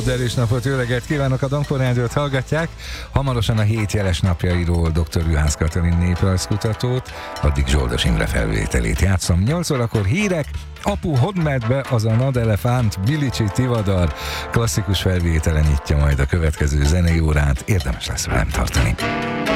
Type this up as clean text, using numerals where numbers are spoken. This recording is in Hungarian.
erős napot, jó reggelt kívánok, a Donkor Rádiót hallgatják. Hamarosan a 7 jeles napjairól dr. Juhász Katalin néprajzkutatót, addig Zsoldos Imre felvételét játszom. 8 órakor hírek, Apu Hodmedbe az a Nadelefánt, Bilicsi Tivadar klasszikus felvétele nyitja majd a következő zenei órát, érdemes lesz velem tartani.